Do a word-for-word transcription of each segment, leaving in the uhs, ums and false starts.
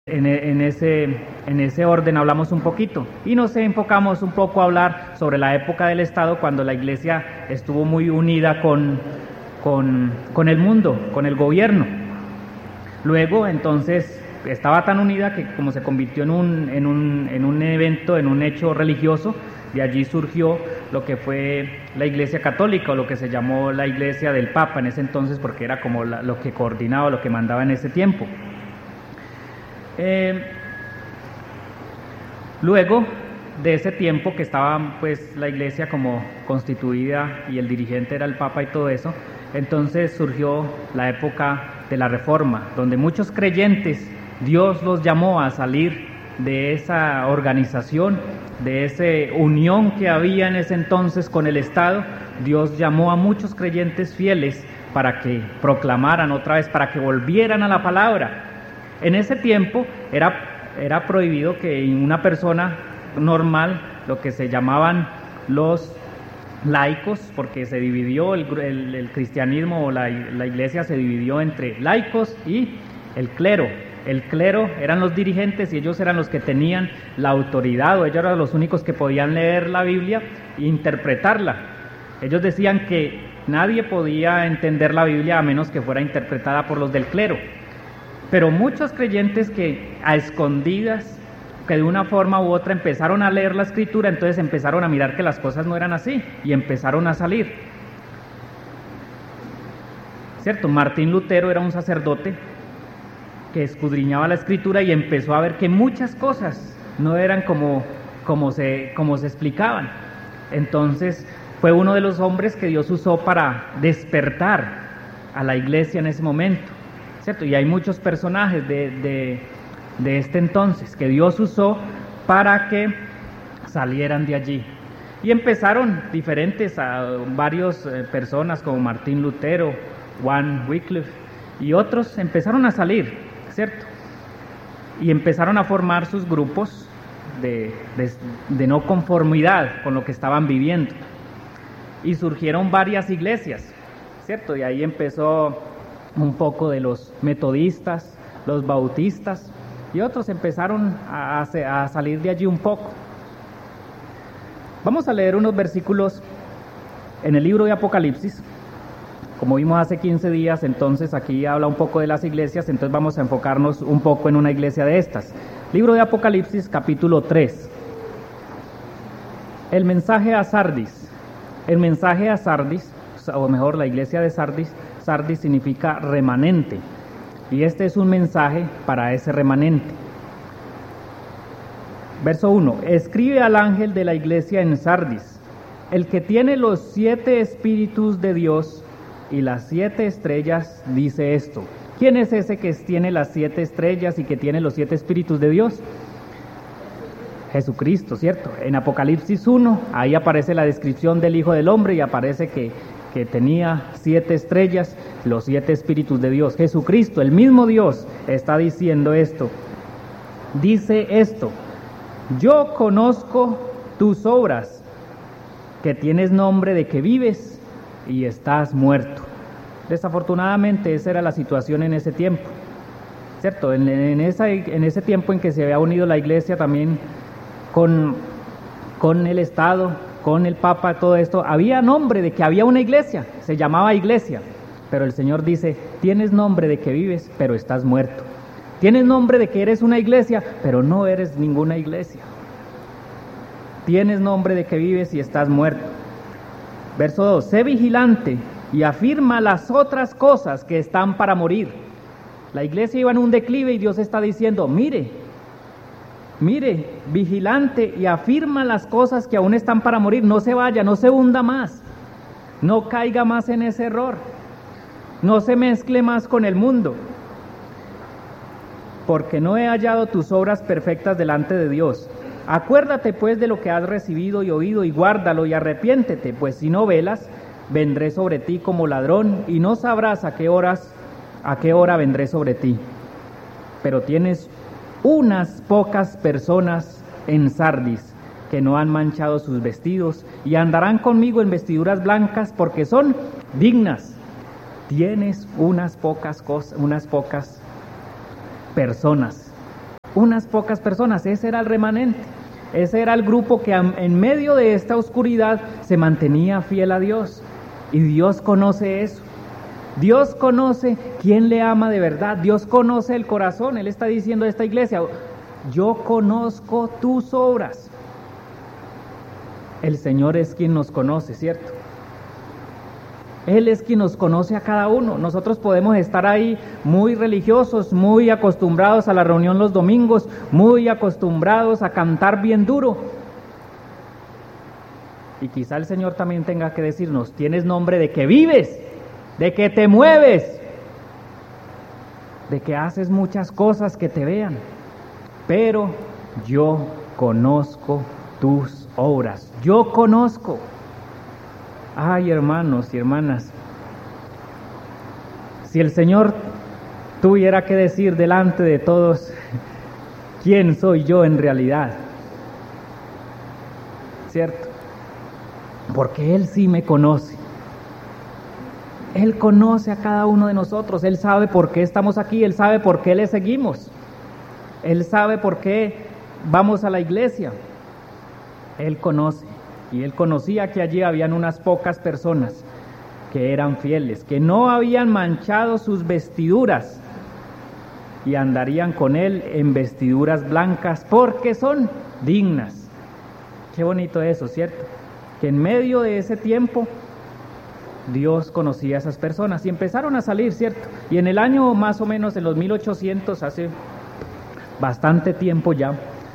En, en, ese, en ese orden hablamos un poquito y nos enfocamos un poco a hablar sobre la época del Estado cuando la Iglesia estuvo muy unida con, con, con el mundo, con el gobierno. Luego entonces estaba tan unida que como se convirtió en un, en un, en un evento, en un hecho religioso, de allí surgió lo que fue la Iglesia Católica o lo que se llamó la Iglesia del Papa en ese entonces, porque era como la, lo que coordinaba, lo que mandaba en ese tiempo. Eh, luego de ese tiempo que estaba pues la iglesia como constituida y el dirigente era el Papa y todo eso, entonces surgió la época de la Reforma, donde muchos creyentes Dios los llamó a salir de esa organización, de esa unión que había en ese entonces con el Estado. Dios llamó a muchos creyentes fieles para que proclamaran otra vez, para que volvieran a la palabra. En ese tiempo era, era prohibido que una persona normal, lo que se llamaban los laicos, porque se dividió el, el, el cristianismo o la, la iglesia se dividió entre laicos y el clero. El clero eran los dirigentes y ellos eran los que tenían la autoridad, o ellos eran los únicos que podían leer la Biblia e interpretarla. Ellos decían que nadie podía entender la Biblia a menos que fuera interpretada por los del clero. Pero muchos creyentes que a escondidas, que de una forma u otra empezaron a leer la Escritura, entonces empezaron a mirar que las cosas no eran así y empezaron a salir. ¿Cierto? Martín Lutero era un sacerdote que escudriñaba la Escritura y empezó a ver que muchas cosas no eran como, como, se, como se explicaban. Entonces fue uno de los hombres que Dios usó para despertar a la iglesia en ese momento. ¿Cierto? Y hay muchos personajes de, de, de este entonces que Dios usó para que salieran de allí. Y empezaron diferentes, a varias eh, personas como Martín Lutero, Juan Wycliffe y otros empezaron a salir, ¿cierto? Y empezaron a formar sus grupos de, de, de no conformidad con lo que estaban viviendo. Y surgieron varias iglesias, ¿cierto? Y ahí empezó un poco de los metodistas, los bautistas, y otros empezaron a, a salir de allí un poco. Vamos a leer unos versículos en el libro de Apocalipsis. Como vimos hace quince días, entonces aquí habla un poco de las iglesias, entonces vamos a enfocarnos un poco en una iglesia de estas. Libro de Apocalipsis, capítulo tres. El mensaje a Sardis. El mensaje a Sardis, o mejor, la iglesia de Sardis, Sardis significa remanente, y este es un mensaje para ese remanente. Verso uno. Escribe al ángel de la iglesia en Sardis, el que tiene los siete espíritus de Dios y las siete estrellas, dice esto. ¿Quién es ese que tiene las siete estrellas y que tiene los siete espíritus de Dios? Jesucristo, ¿cierto? En Apocalipsis uno, ahí aparece la descripción del Hijo del Hombre y aparece que que tenía siete estrellas, los siete espíritus de Dios. Jesucristo, el mismo Dios, está diciendo esto. Dice esto: yo conozco tus obras, que tienes nombre de que vives y estás muerto. Desafortunadamente esa era la situación en ese tiempo, ¿cierto? En, en, esa, en ese tiempo en que se había unido la iglesia también con, con el Estado, con el Papa, todo esto, había nombre de que había una iglesia, se llamaba iglesia, pero el Señor dice: tienes nombre de que vives, pero estás muerto. Tienes nombre de que eres una iglesia, pero no eres ninguna iglesia. Tienes nombre de que vives y estás muerto. Verso dos. Sé vigilante y afirma las otras cosas que están para morir. La iglesia iba en un declive y Dios está diciendo: mire, Mire, vigilante y afirma las cosas que aún están para morir. No se vaya, no se hunda más, no caiga más en ese error, no se mezcle más con el mundo, porque no he hallado tus obras perfectas delante de Dios. Acuérdate pues de lo que has recibido y oído y guárdalo y arrepiéntete, pues si no velas, vendré sobre ti como ladrón y no sabrás a qué horas, a qué hora vendré sobre ti. Pero tienes unas pocas personas en Sardis que no han manchado sus vestidos y andarán conmigo en vestiduras blancas porque son dignas. Tienes unas pocas cosas, unas pocas personas Unas pocas personas, ese era el remanente. Ese era el grupo que en medio de esta oscuridad se mantenía fiel a Dios. Y Dios conoce eso. Dios conoce quién le ama de verdad. Dios conoce el corazón. Él está diciendo a esta iglesia: yo conozco tus obras. El Señor es quien nos conoce, ¿cierto? Él es quien nos conoce a cada uno. Nosotros podemos estar ahí muy religiosos, muy acostumbrados a la reunión los domingos, muy acostumbrados a cantar bien duro. Y quizá el Señor también tenga que decirnos: tienes nombre de que vives, de que te mueves, de que haces muchas cosas que te vean, pero yo conozco tus obras, yo conozco. Ay, hermanos y hermanas, si el Señor tuviera que decir delante de todos quién soy yo en realidad, ¿cierto? Porque Él sí me conoce. Él conoce a cada uno de nosotros. Él sabe por qué estamos aquí. Él sabe por qué le seguimos. Él sabe por qué vamos a la iglesia. Él conoce. Y Él conocía que allí habían unas pocas personas que eran fieles, que no habían manchado sus vestiduras y andarían con Él en vestiduras blancas porque son dignas. Qué bonito eso, ¿cierto? Que en medio de ese tiempo Dios conocía a esas personas y empezaron a salir, ¿cierto? Y en el año más o menos, en los mil ochocientos, hace bastante tiempo ya,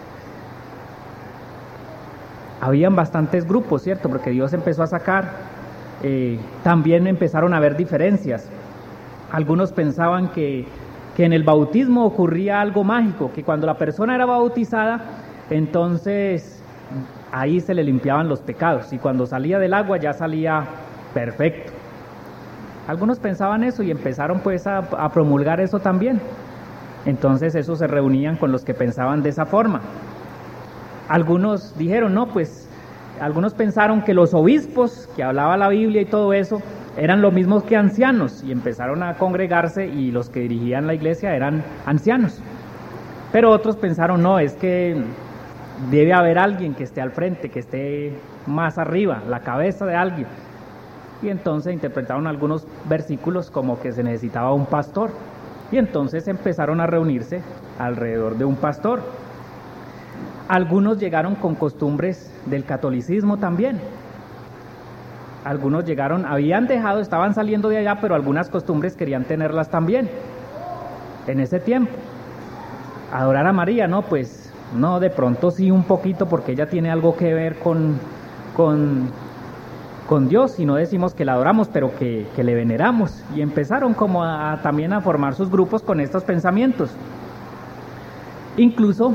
habían bastantes grupos, ¿cierto? Porque Dios empezó a sacar, eh, también empezaron a haber diferencias. Algunos pensaban que, que en el bautismo ocurría algo mágico, que cuando la persona era bautizada, entonces ahí se le limpiaban los pecados, y cuando salía del agua ya salía perfecto. Algunos pensaban eso y empezaron pues a, a promulgar eso también. Entonces esos se reunían con los que pensaban de esa forma. Algunos dijeron, no, pues, algunos pensaron que los obispos, que hablaba la Biblia y todo eso, eran lo mismos que ancianos, y empezaron a congregarse y los que dirigían la iglesia eran ancianos. Pero otros pensaron, no, es que debe haber alguien que esté al frente, que esté más arriba, la cabeza de alguien. Y entonces interpretaron algunos versículos como que se necesitaba un pastor. Y entonces empezaron a reunirse alrededor de un pastor. Algunos llegaron con costumbres del catolicismo también. Algunos llegaron, habían dejado, estaban saliendo de allá, pero algunas costumbres querían tenerlas también. En ese tiempo. Adorar a María, no, pues, no, de pronto sí un poquito, porque ella tiene algo que ver con, con, con Dios, y no decimos que la adoramos, pero que, que le veneramos. Y empezaron como a, también a formar sus grupos con estos pensamientos. Incluso,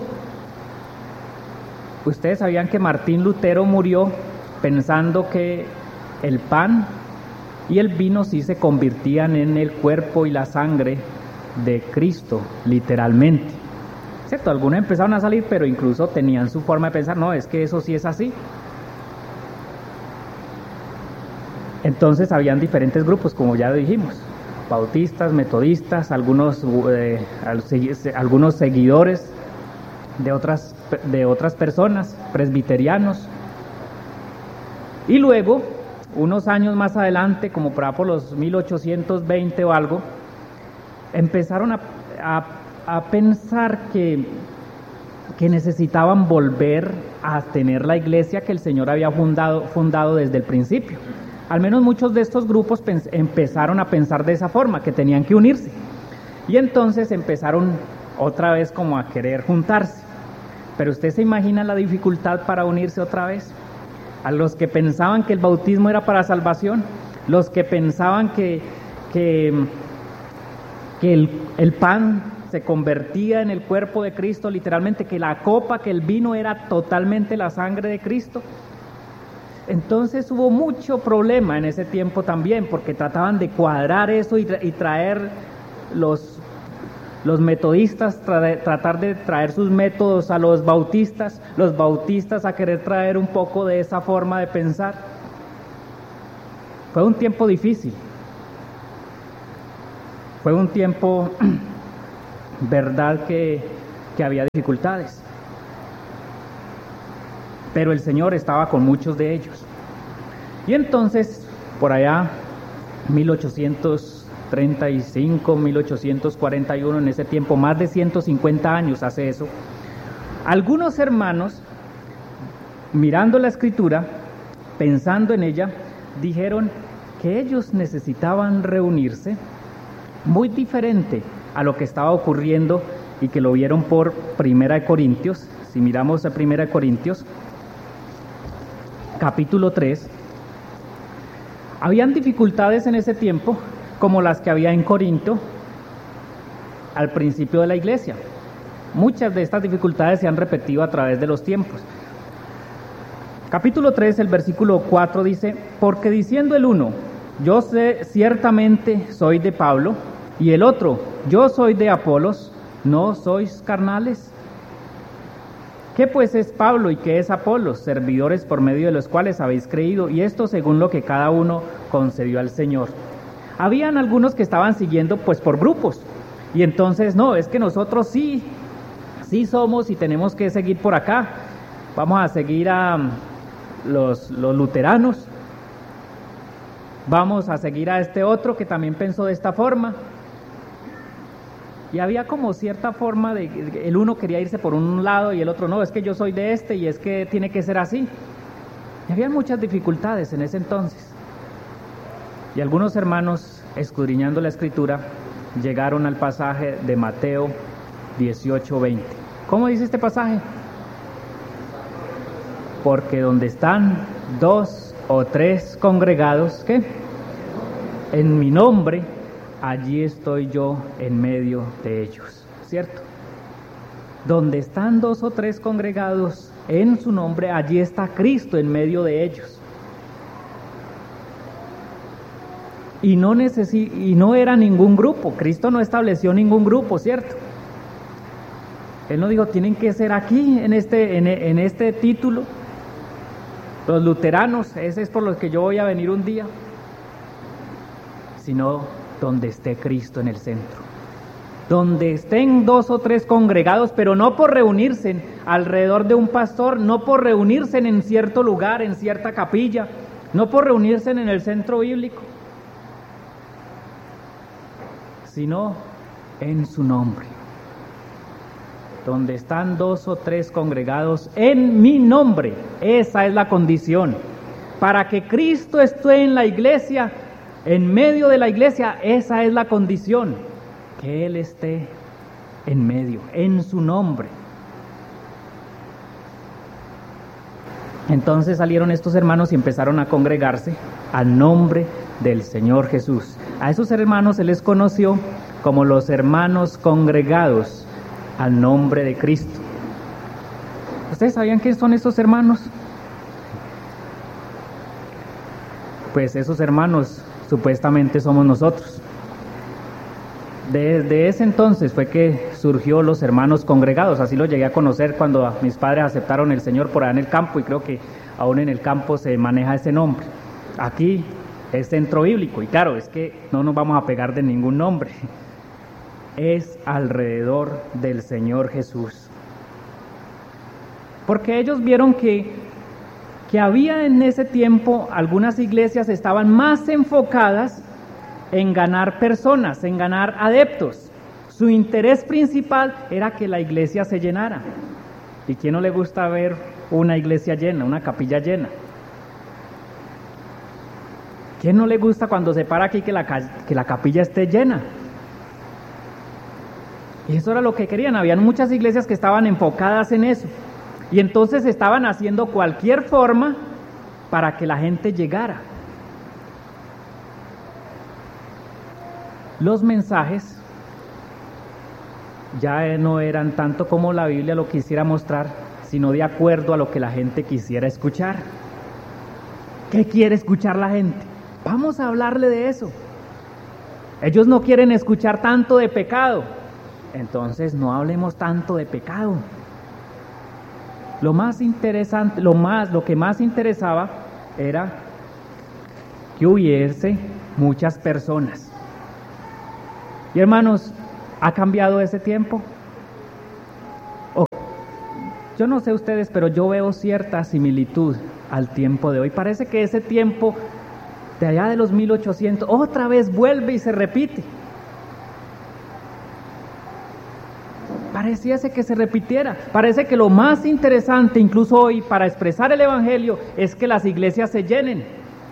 ustedes sabían que Martín Lutero murió pensando que el pan y el vino sí se convertían en el cuerpo y la sangre de Cristo, literalmente. ¿Cierto? Algunos empezaron a salir, pero incluso tenían su forma de pensar, no, es que eso sí es así. Entonces habían diferentes grupos, como ya dijimos, bautistas, metodistas, algunos, eh, algunos seguidores de otras, de otras personas, presbiterianos. Y luego, unos años más adelante, como por, por los mil ochocientos veinte o algo, empezaron a, a, a pensar que, que necesitaban volver a tener la iglesia que el Señor había fundado, fundado desde el principio. Al menos muchos de estos grupos pens- empezaron a pensar de esa forma, que tenían que unirse. Y entonces empezaron otra vez como a querer juntarse. Pero usted se imagina la dificultad para unirse otra vez. A los que pensaban que el bautismo era para salvación, los que pensaban que, que, que el, el pan se convertía en el cuerpo de Cristo, literalmente, que la copa, que el vino era totalmente la sangre de Cristo. Entonces hubo mucho problema en ese tiempo también, porque trataban de cuadrar eso y, y traer los, los metodistas, tra- tratar de traer sus métodos a los bautistas, los bautistas a querer traer un poco de esa forma de pensar. Fue un tiempo difícil. Fue un tiempo, verdad, que, que había dificultades. Pero el Señor estaba con muchos de ellos. Y entonces, por allá, mil ochocientos treinta y cinco, mil ochocientos cuarenta y uno, en ese tiempo, más de ciento cincuenta años hace eso, algunos hermanos, mirando la Escritura, pensando en ella, dijeron que ellos necesitaban reunirse muy diferente a lo que estaba ocurriendo y que lo vieron por Primera de Corintios. Si miramos a Primera de Corintios, capítulo tres, habían dificultades en ese tiempo como las que había en Corinto al principio de la iglesia. Muchas de estas dificultades se han repetido a través de los tiempos. Capítulo tres, el versículo cuatro dice: porque diciendo el uno, yo sé ciertamente soy de Pablo, y el otro, yo soy de Apolos, ¿no sois carnales? ¿Qué pues es Pablo y qué es Apolos? Servidores por medio de los cuales habéis creído, y esto según lo que cada uno concedió al Señor. Habían algunos que estaban siguiendo pues por grupos, y entonces no, es que nosotros sí, sí somos y tenemos que seguir por acá. Vamos a seguir a los, los luteranos, vamos a seguir a este otro que también pensó de esta forma. Y había como cierta forma de, el uno quería irse por un lado y el otro no, es que yo soy de este y es que tiene que ser así. Y había muchas dificultades en ese entonces. Y algunos hermanos, escudriñando la Escritura, llegaron al pasaje de Mateo dieciocho veinte. ¿Cómo dice este pasaje? Porque donde están dos o tres congregados, ¿qué? En mi nombre, allí estoy yo en medio de ellos, ¿cierto? Donde están dos o tres congregados en su nombre, allí está Cristo en medio de ellos. Y no, necesi- y no era ningún grupo, Cristo no estableció ningún grupo, ¿cierto? Él no dijo, tienen que ser aquí, en este, en, en este título, los luteranos, ese es por los que yo voy a venir un día, sino donde esté Cristo en el centro, donde estén dos o tres congregados, pero no por reunirse alrededor de un pastor, no por reunirse en cierto lugar, en cierta capilla, no por reunirse en el centro bíblico, sino en su nombre. Donde están dos o tres congregados en mi nombre, esa es la condición. Para que Cristo esté en la iglesia, en medio de la iglesia, esa es la condición, que Él esté en medio, en su nombre. Entonces salieron estos hermanos y empezaron a congregarse al nombre del Señor Jesús. A esos hermanos se les conoció como los hermanos congregados al nombre de Cristo. ¿Ustedes sabían quiénes son estos hermanos? Pues esos hermanos supuestamente somos nosotros. Desde ese entonces fue que surgió los hermanos congregados, así lo llegué a conocer cuando mis padres aceptaron el Señor por allá en el campo, y creo que aún en el campo se maneja ese nombre. Aquí es centro bíblico, y claro, es que no nos vamos a pegar de ningún nombre, es alrededor del Señor Jesús. Porque ellos vieron que, que había en ese tiempo algunas iglesias estaban más enfocadas en ganar personas, en ganar adeptos. Su interés principal era que la iglesia se llenara. ¿Y quién no le gusta ver una iglesia llena, una capilla llena? ¿Quién no le gusta cuando se para aquí que la, que la capilla esté llena? Y eso era lo que querían. Habían muchas iglesias que estaban enfocadas en eso. Y entonces estaban haciendo cualquier forma para que la gente llegara. Los mensajes ya no eran tanto como la Biblia lo quisiera mostrar, sino de acuerdo a lo que la gente quisiera escuchar. ¿Qué quiere escuchar la gente? Vamos a hablarle de eso. Ellos no quieren escuchar tanto de pecado, entonces no hablemos tanto de pecado. Lo más interesante, lo más, lo que más interesaba era que hubiese muchas personas. Y hermanos, ¿ha cambiado ese tiempo? yo no sé ustedes, pero yo veo cierta similitud al tiempo de hoy. Parece que ese tiempo de allá de los mil ochocientos otra vez vuelve y se repite. Pareciese que se repitiera. Parece que lo más interesante, incluso hoy, para expresar el Evangelio, es que las iglesias se llenen.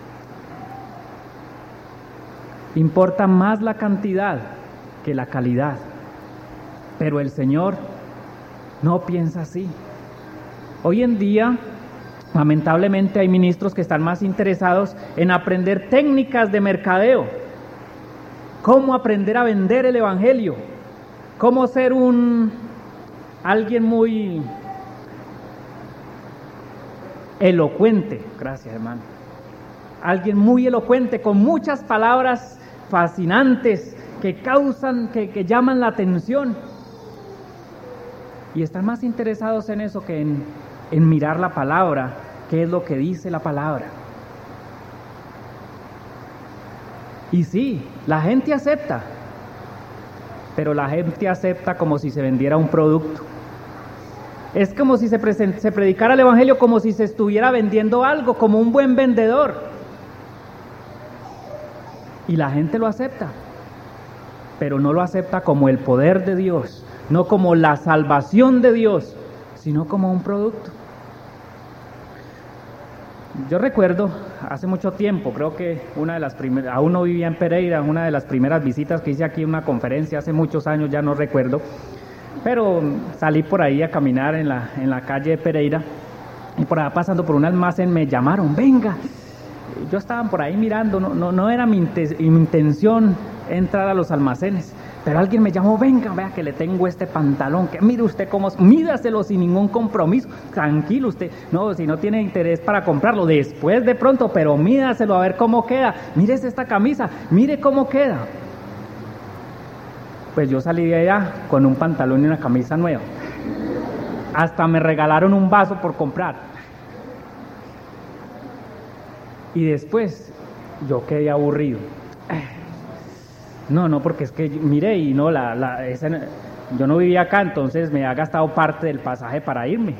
Importa más la cantidad que la calidad. Pero el Señor no piensa así. Hoy en día, lamentablemente, hay ministros que están más interesados en aprender técnicas de mercadeo. Cómo aprender a vender el Evangelio. Cómo ser un alguien muy elocuente. Gracias, hermano. Alguien muy elocuente, con muchas palabras fascinantes que causan, que, que llaman la atención. Y están más interesados en eso que en, en mirar la palabra, qué es lo que dice la palabra. Y sí, la gente acepta, pero la gente acepta como si se vendiera un producto. Es como si se, present, se predicara el Evangelio como si se estuviera vendiendo algo, como un buen vendedor. Y la gente lo acepta, pero no lo acepta como el poder de Dios, no como la salvación de Dios, sino como un producto. Yo recuerdo hace mucho tiempo, creo que una de las primeras, aún no vivía en Pereira, una de las primeras visitas que hice aquí en una conferencia hace muchos años, ya no recuerdo, pero salí por ahí a caminar en la, en la calle de Pereira y por allá pasando por un almacén me llamaron, venga. Yo estaba por ahí mirando, no, no, no era mi, inten- mi intención entrar a los almacenes, pero alguien me llamó, venga, vea que le tengo este pantalón, que mire usted cómo, mídaselo sin ningún compromiso, tranquilo usted, no, si no tiene interés para comprarlo, después de pronto, pero mídaselo a ver cómo queda, mírese esta camisa, mire cómo queda. Pues yo salí de allá con un pantalón y una camisa nueva, hasta me regalaron un vaso por comprar. Y después yo quedé aburrido. No, no, porque es que miré y no, la, la, esa, yo no vivía acá, entonces me ha gastado parte del pasaje para irme.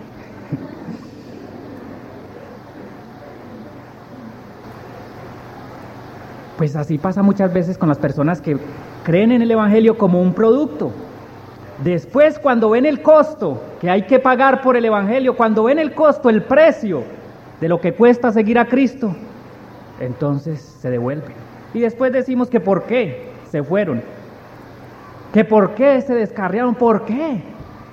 Pues así pasa muchas veces con las personas que creen en el Evangelio como un producto. Después, cuando ven el costo que hay que pagar por el Evangelio, cuando ven el costo, el precio de lo que cuesta seguir a Cristo, entonces se devuelven. Y después decimos que por qué se fueron, que por qué se descarriaron, ¿por qué?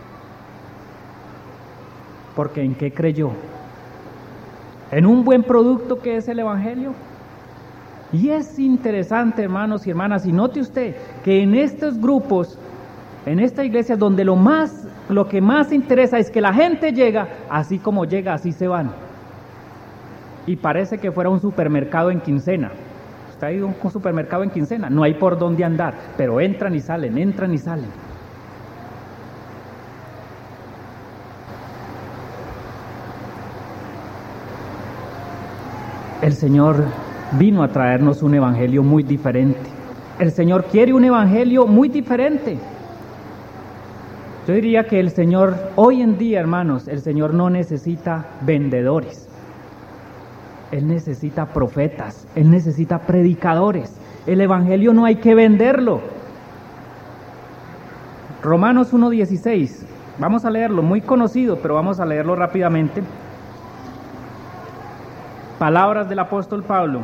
Porque ¿en qué creyó? ¿En un buen producto que es el Evangelio? Y es interesante, hermanos y hermanas, y note usted que en estos grupos, en esta iglesia donde lo más, lo que más interesa es que la gente llega, así como llega, así se van. Y parece que fuera un supermercado en quincena. Usted ha ido a un supermercado en quincena, no hay por dónde andar, pero entran y salen, entran y salen. El Señor vino a traernos un evangelio muy diferente. El Señor quiere un evangelio muy diferente. Yo diría que el Señor, hoy en día, hermanos, el Señor no necesita vendedores. Él necesita profetas, Él necesita predicadores. El evangelio no hay que venderlo. Romanos uno dieciséis, vamos a leerlo, muy conocido, pero vamos a leerlo rápidamente. Palabras del apóstol Pablo.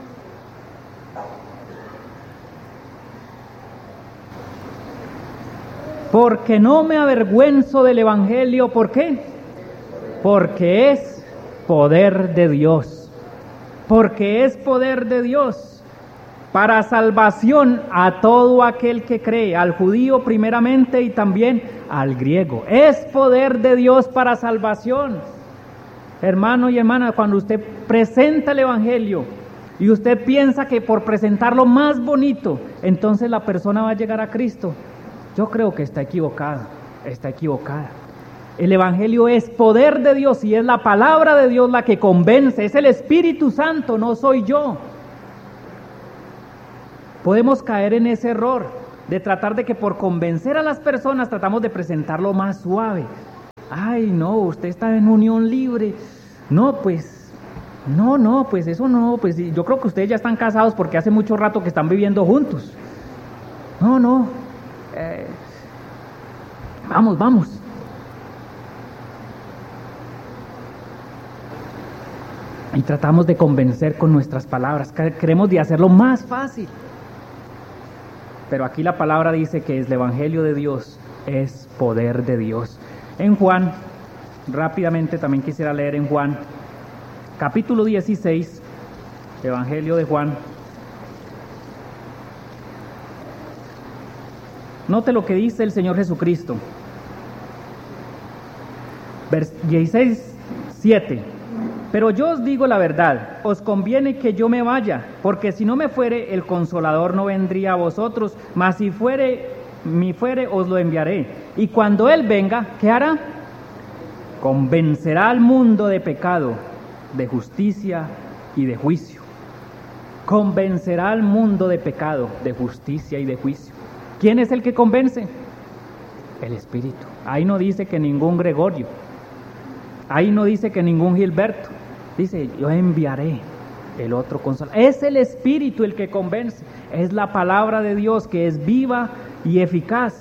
Porque no me avergüenzo del evangelio, ¿por qué? Porque es poder de Dios. Porque es poder de Dios para salvación a todo aquel que cree, al judío primeramente y también al griego. Es poder de Dios para salvación. Hermano y hermana, cuando usted presenta el evangelio y usted piensa que por presentarlo más bonito, entonces la persona va a llegar a Cristo, yo creo que está equivocado, está equivocada. El evangelio es poder de Dios y es la palabra de Dios la que convence, es el Espíritu Santo, no soy yo. Podemos caer en ese error de tratar de que por convencer a las personas tratamos de presentarlo más suave. Ay, no, usted está en unión libre. No, pues, no, no, pues eso no, pues yo creo que ustedes ya están casados porque hace mucho rato que están viviendo juntos. No, no, eh, vamos, vamos. Y tratamos de convencer con nuestras palabras, queremos de hacerlo más fácil. Pero aquí la palabra dice que el Evangelio de Dios es poder de Dios. En Juan, rápidamente también quisiera leer en Juan, capítulo dieciséis, Evangelio de Juan. Note lo que dice el Señor Jesucristo. Vers dieciséis, siete. Pero yo os digo la verdad, os conviene que yo me vaya, porque si no me fuere, el Consolador no vendría a vosotros, mas si fuere, mi fuere, os lo enviaré. Y cuando Él venga, ¿qué hará? Convencerá al mundo de pecado, de justicia y de juicio. Convencerá al mundo de pecado, de justicia y de juicio. ¿Quién es el que convence? El Espíritu. Ahí no dice que ningún Gregorio. Ahí no dice que ningún Gilberto. Dice, yo enviaré el otro Consolador. Es el Espíritu el que convence. Es la palabra de Dios que es viva y eficaz.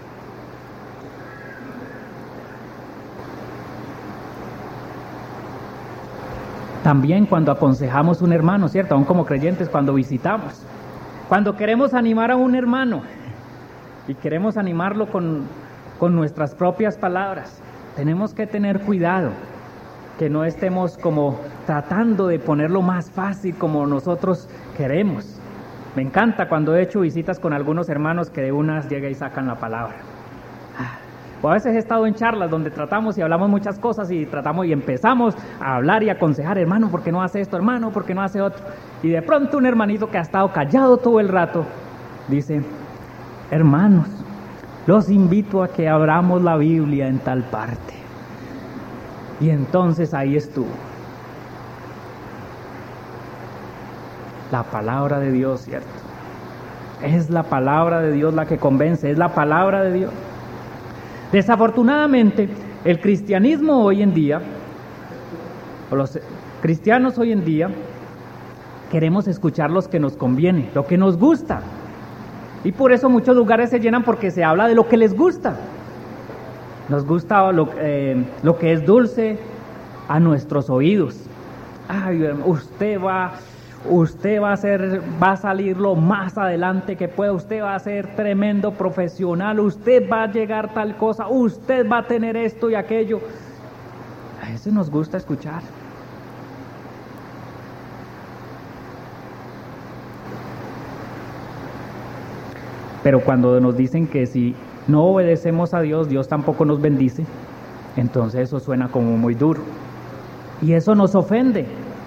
También cuando aconsejamos a un hermano, ¿cierto? Aún como creyentes, cuando visitamos. Cuando queremos animar a un hermano y queremos animarlo con, con nuestras propias palabras, tenemos que tener cuidado, que no estemos como tratando de ponerlo más fácil como nosotros queremos. Me encanta cuando he hecho visitas con algunos hermanos que de unas llega y sacan la palabra. O a veces he estado en charlas donde tratamos y hablamos muchas cosas y tratamos y empezamos a hablar y a aconsejar, hermano, ¿por qué no hace esto, hermano? ¿Por qué no hace otro? Y de pronto un hermanito que ha estado callado todo el rato dice, hermanos, los invito a que abramos la Biblia en tal parte. Y entonces ahí estuvo. La palabra de Dios, ¿cierto? Es la palabra de Dios la que convence, es la palabra de Dios. Desafortunadamente, el cristianismo hoy en día, o los cristianos hoy en día, queremos escuchar lo que nos conviene, lo que nos gusta. Y por eso muchos lugares se llenan porque se habla de lo que les gusta. Nos gusta lo, eh, lo que es dulce a nuestros oídos. Ay, usted va, usted va a ser, va a salir lo más adelante que pueda. Usted va a ser tremendo profesional. Usted va a llegar tal cosa. Usted va a tener esto y aquello. A eso nos gusta escuchar. Pero cuando nos dicen que si no obedecemos a Dios, Dios tampoco nos bendice, entonces eso suena como muy duro. Y eso nos ofende.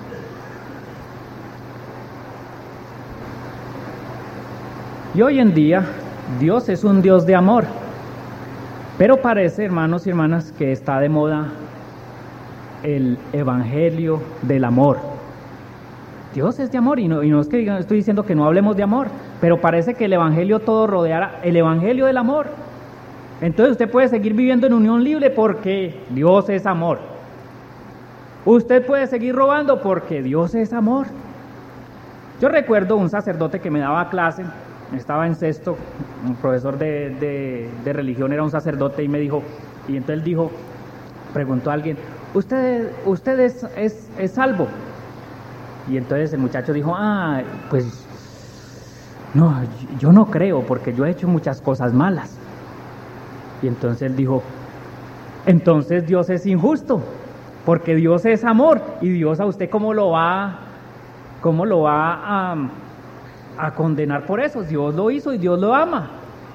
Y hoy en día, Dios es un Dios de amor. Pero parece, hermanos y hermanas, que está de moda el evangelio del amor. Dios es de amor, y no, y no es que estoy diciendo que no hablemos de amor, pero parece que el evangelio todo rodeara el evangelio del amor. Entonces usted puede seguir viviendo en unión libre porque Dios es amor. Usted puede seguir robando porque Dios es amor. Yo recuerdo un sacerdote que me daba clase, estaba en sexto, un profesor de, de, de religión era un sacerdote y me dijo, y entonces él dijo, preguntó a alguien, ¿usted, usted es, es, es salvo? Y entonces el muchacho dijo, ah, pues no, yo no creo porque yo he hecho muchas cosas malas. Y entonces él dijo, entonces Dios es injusto, porque Dios es amor, y Dios a usted cómo lo va, cómo lo va a, a condenar por eso. Dios lo hizo y Dios lo ama.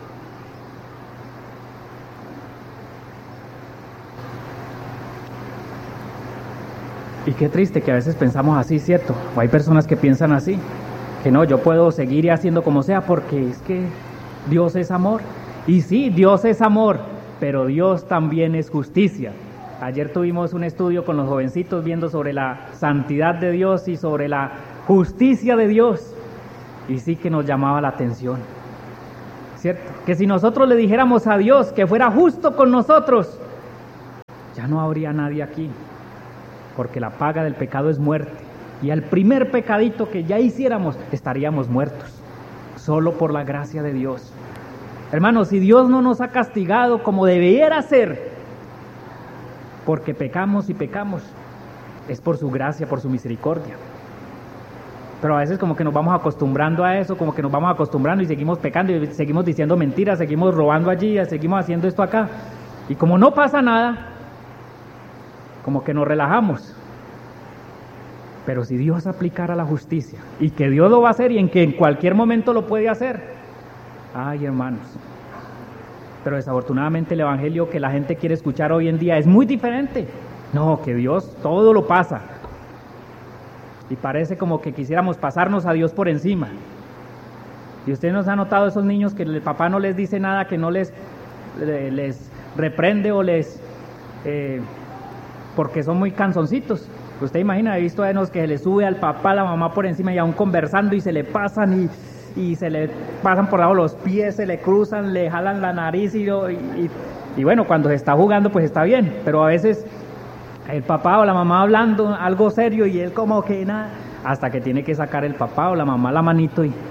Y qué triste que a veces pensamos así, ¿cierto? O hay personas que piensan así, que no, yo puedo seguir haciendo como sea porque es que Dios es amor. Y sí, Dios es amor, pero Dios también es justicia. Ayer tuvimos un estudio con los jovencitos viendo sobre la santidad de Dios y sobre la justicia de Dios. Y sí que nos llamaba la atención, ¿cierto? Que si nosotros le dijéramos a Dios que fuera justo con nosotros, ya no habría nadie aquí, porque la paga del pecado es muerte, y al primer pecadito que ya hiciéramos estaríamos muertos, solo por la gracia de Dios. Hermanos, si Dios no nos ha castigado como debiera ser, porque pecamos y pecamos, es por su gracia, por su misericordia. Pero a veces como que nos vamos acostumbrando a eso, como que nos vamos acostumbrando y seguimos pecando y seguimos diciendo mentiras, seguimos robando allí, seguimos haciendo esto acá. Y como no pasa nada, como que nos relajamos. Pero si Dios aplicara la justicia, y que Dios lo va a hacer y en que en cualquier momento lo puede hacer, ay hermanos, pero desafortunadamente el evangelio que la gente quiere escuchar hoy en día es muy diferente. No, que Dios todo lo pasa. Y parece como que quisiéramos pasarnos a Dios por encima. Y usted nos ha notado esos niños que el papá no les dice nada, que no les, les reprende o les... Eh, porque son muy canzoncitos. Usted imagina, he visto a unos que se le sube al papá, a la mamá por encima y aún conversando y se le pasan y, y se le pasan por abajo los pies, se le cruzan, le jalan la nariz y, y, y bueno, cuando se está jugando pues está bien, pero a veces el papá o la mamá hablando algo serio y él como que nada, hasta que tiene que sacar el papá o la mamá la manito y,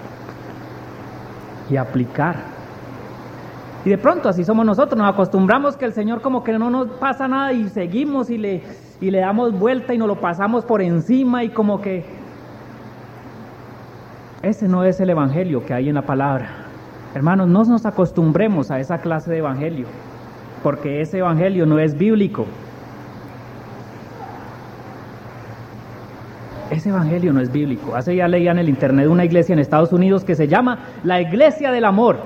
y aplicar. Y de pronto así somos nosotros, nos acostumbramos que el Señor como que no nos pasa nada y seguimos y le, y le damos vuelta y nos lo pasamos por encima y como que ese no es el evangelio que hay en la palabra. Hermanos, no nos acostumbremos a esa clase de evangelio, porque ese evangelio no es bíblico. Ese evangelio no es bíblico. Hace ya leía en el internet una iglesia en Estados Unidos que se llama la Iglesia del Amor.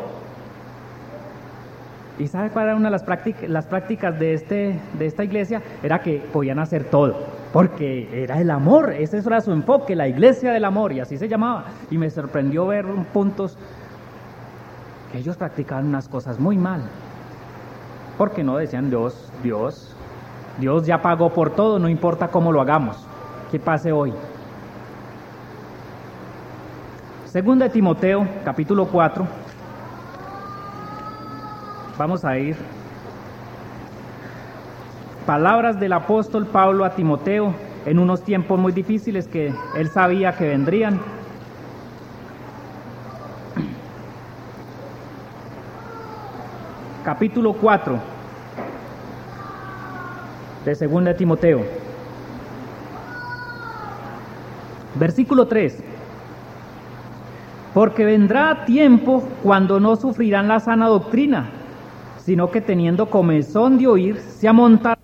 ¿Y sabe cuál era una de las prácticas, las prácticas de, este, de esta iglesia? Era que podían hacer todo, porque era el amor, ese era su enfoque, la Iglesia del Amor, y así se llamaba. Y me sorprendió ver puntos que ellos practicaban unas cosas muy mal, porque no decían Dios, Dios, Dios ya pagó por todo, no importa cómo lo hagamos, que pase hoy. Segunda de Timoteo, capítulo cuatro. Vamos a ir. Palabras del apóstol Pablo a Timoteo en unos tiempos muy difíciles que él sabía que vendrían. Capítulo cuatro de Segunda de Timoteo. Versículo tres. Porque vendrá tiempo cuando no sufrirán la sana doctrina, sino que teniendo comezón de oír, se amontarán.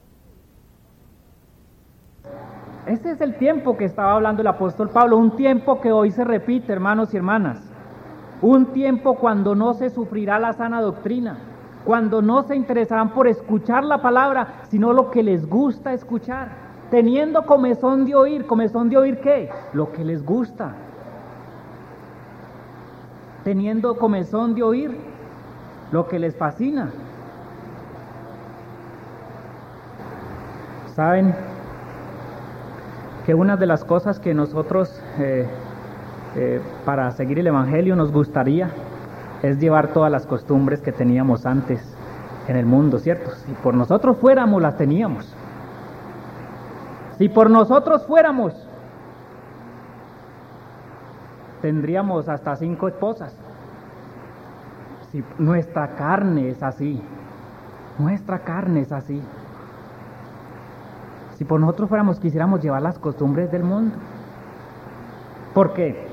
Ese es el tiempo que estaba hablando el apóstol Pablo, un tiempo que hoy se repite, hermanos y hermanas. Un tiempo cuando no se sufrirá la sana doctrina, cuando no se interesarán por escuchar la palabra, sino lo que les gusta escuchar. Teniendo comezón de oír, ¿comezón de oír qué? Lo que les gusta. Teniendo comezón de oír, lo que les fascina. Saben que una de las cosas que nosotros eh, eh, para seguir el evangelio nos gustaría es llevar todas las costumbres que teníamos antes en el mundo, ¿cierto? Si por nosotros fuéramos, las teníamos. Si por nosotros fuéramos, tendríamos hasta cinco esposas. Si nuestra carne es así, nuestra carne es así. Si por nosotros fuéramos, quisiéramos llevar las costumbres del mundo. ¿Por qué?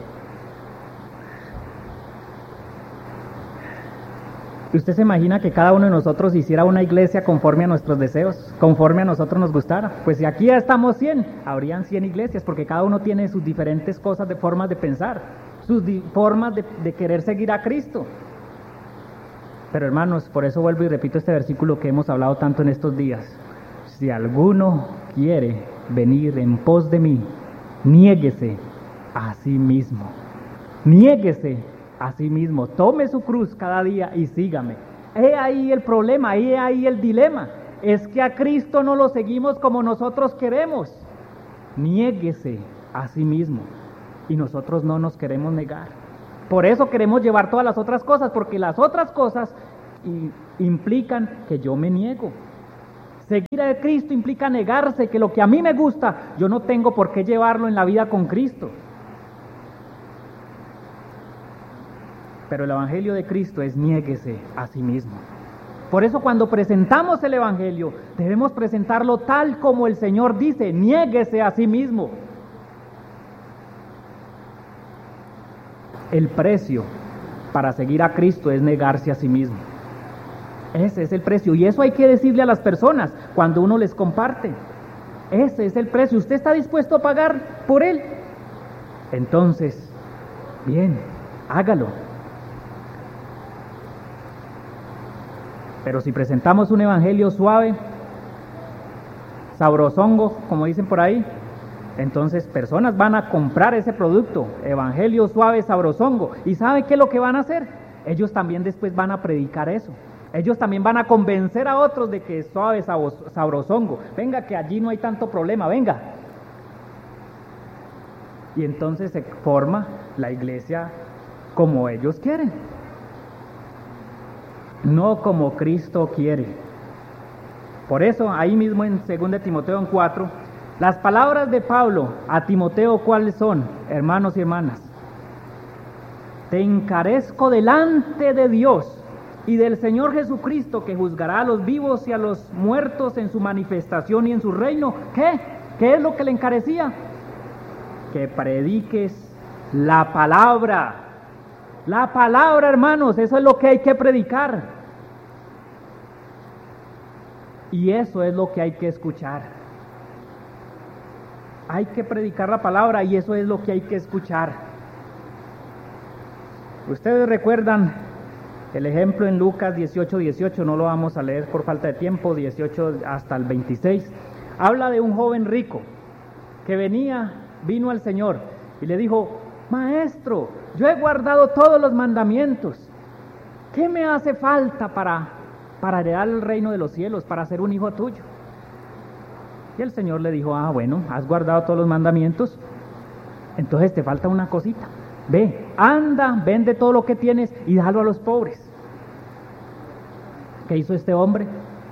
¿Usted se imagina que cada uno de nosotros hiciera una iglesia conforme a nuestros deseos, conforme a nosotros nos gustara? Pues si aquí ya estamos cien, habrían cien iglesias, porque cada uno tiene sus diferentes cosas de formas de pensar, sus formas de, de querer seguir a Cristo. Pero hermanos, por eso vuelvo y repito este versículo que hemos hablado tanto en estos días. Si alguno quiere venir en pos de mí, niéguese a sí mismo. Niéguese a sí mismo. Tome su cruz cada día y sígame. He ahí el problema, he ahí el dilema. Es que a Cristo no lo seguimos como nosotros queremos. Niéguese a sí mismo. Y nosotros no nos queremos negar. Por eso queremos llevar todas las otras cosas, porque las otras cosas implican que yo me niego. Seguir a Cristo implica negarse que lo que a mí me gusta, yo no tengo por qué llevarlo en la vida con Cristo. Pero el Evangelio de Cristo es niéguese a sí mismo. Por eso cuando presentamos el Evangelio, debemos presentarlo tal como el Señor dice, niéguese a sí mismo. El precio para seguir a Cristo es negarse a sí mismo. Ese es el precio, y eso hay que decirle a las personas cuando uno les comparte. Ese es el precio, ¿usted está dispuesto a pagar por él? Entonces, bien, hágalo. Pero si presentamos un evangelio suave, sabrosongo, como dicen por ahí, entonces personas van a comprar ese producto, evangelio suave, sabrosongo, y ¿sabe qué es lo que van a hacer? Ellos también después van a predicar eso. Ellos también van a convencer a otros de que es suave, sabrosongo. Venga, que allí no hay tanto problema, venga. Y entonces se forma la iglesia como ellos quieren, no como Cristo quiere. Por eso, ahí mismo en segunda de Timoteo en cuatro, las palabras de Pablo a Timoteo, ¿cuáles son, hermanos y hermanas? Te encarezco delante de Dios y del Señor Jesucristo, que juzgará a los vivos y a los muertos en su manifestación y en su reino. ¿Qué? ¿Qué es lo que le encarecía? Que prediques la palabra. La palabra, hermanos, eso es lo que hay que predicar. Y eso es lo que hay que escuchar. Hay que predicar la palabra y eso es lo que hay que escuchar. Ustedes recuerdan el ejemplo en Lucas dieciocho, dieciocho, no lo vamos a leer por falta de tiempo, dieciocho hasta el veintiséis. Habla de un joven rico que venía, vino al Señor y le dijo: Maestro, yo he guardado todos los mandamientos. ¿Qué me hace falta para, para heredar el reino de los cielos, para ser un hijo tuyo? Y el Señor le dijo: ah, bueno, has guardado todos los mandamientos, entonces te falta una cosita. Ve, anda, vende todo lo que tienes y dalo a los pobres. ¿Qué hizo este hombre?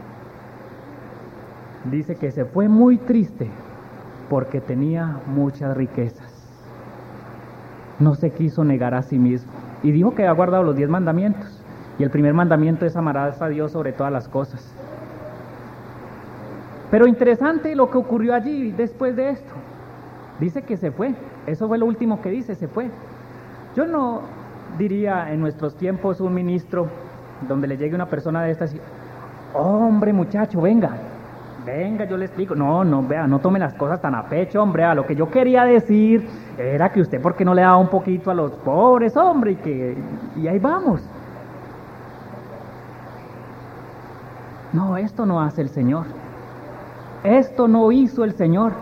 Dice que se fue muy triste porque tenía muchas riquezas. No se quiso negar a sí mismo y dijo que había guardado los diez mandamientos. Y el primer mandamiento es: amarás a Dios sobre todas las cosas. Pero interesante lo que ocurrió allí después de esto. Dice que se fue. Eso fue lo último que dice, se fue. Yo no diría en nuestros tiempos un ministro donde le llegue una persona de estas y: hombre, muchacho, venga, venga, yo le explico. No, no, vea, no tome las cosas tan a pecho, hombre. A lo que yo quería decir era que usted, ¿por qué no le daba un poquito a los pobres, hombre? Y que y ahí vamos. No, esto no hace el Señor. Esto no hizo el Señor.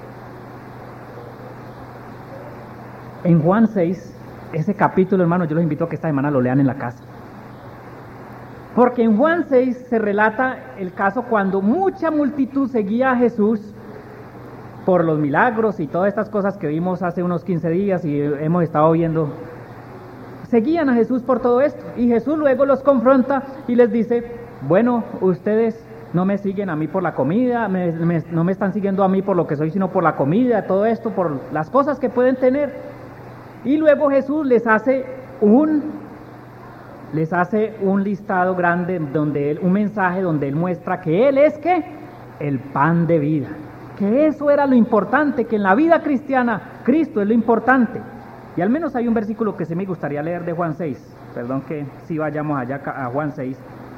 En Juan seis, ese capítulo, hermano, yo los invito a que esta semana lo lean en la casa. Porque en Juan seis se relata el caso cuando mucha multitud seguía a Jesús por los milagros y todas estas cosas que vimos hace unos quince días y hemos estado viendo. Seguían a Jesús por todo esto. Y Jesús luego los confronta y les dice: bueno, ustedes no me siguen a mí por la comida, me, me, no me están siguiendo a mí por lo que soy, sino por la comida, todo esto, por las cosas que pueden tener. Y luego Jesús les hace un, les hace un listado grande, donde él, un mensaje donde Él muestra que Él es, ¿qué? El pan de vida. Que eso era lo importante, que en la vida cristiana Cristo es lo importante. Y al menos hay un versículo que sí me gustaría leer de Juan seis. Perdón que sí vayamos allá a Juan seis.